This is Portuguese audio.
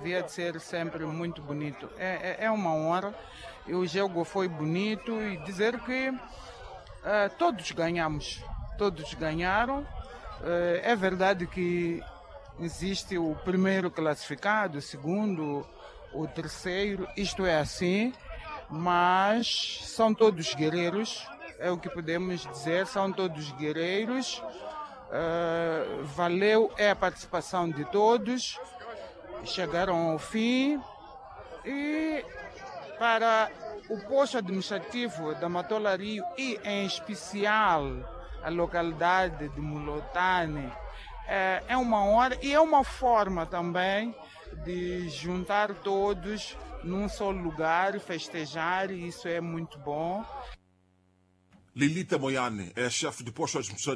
havia de ser sempre muito bonito. É uma honra, e o jogo foi bonito, e dizer que todos ganhamos, todos ganharam. É verdade que existe o primeiro classificado, o segundo, o terceiro, isto é assim, mas são todos guerreiros, é o que podemos dizer, são todos guerreiros. Valeu a participação de todos, chegaram ao fim, e para o posto administrativo da Matola Rio e em especial a localidade de Mulotane, é uma honra e é uma forma também de juntar todos num só lugar, festejar, e isso é muito bom. Lilita Moyane é chefe de posto administrativo